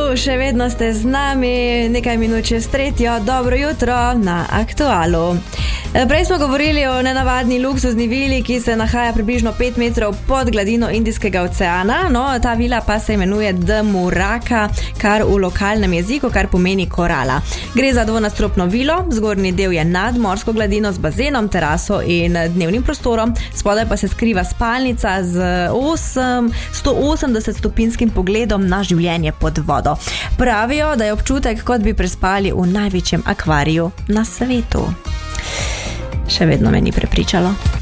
še vedno ste z nami, nekaj minut čez 3. Dobro jutro na Aktualu. Prej smo govorili o nenavadni luksuzni vili, ki se nahaja približno 5 metrov pod gladino Indijskega oceana. No, ta vila pa se imenuje The Muraka, kar v lokalnem jeziku, kar pomeni korala. Gre za dvonadstropno vilo, zgornji del je nad morsko gladino z bazenom, teraso in dnevnim prostorom, spodaj pa se skriva spalnica z 180-stopinskim pogledom na življenje pod vodo. Pravijo, da je občutek, kot bi prespali v največjem akvariju na svetu. Še vedno me ni prepričalo.